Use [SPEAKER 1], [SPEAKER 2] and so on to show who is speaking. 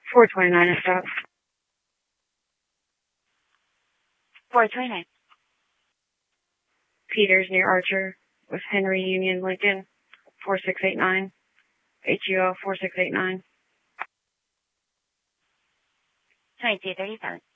[SPEAKER 1] 429 is stop.
[SPEAKER 2] 429.
[SPEAKER 1] Peters near Archer with Henry Union Lincoln, 4689. HUO 4689.
[SPEAKER 2] 2237.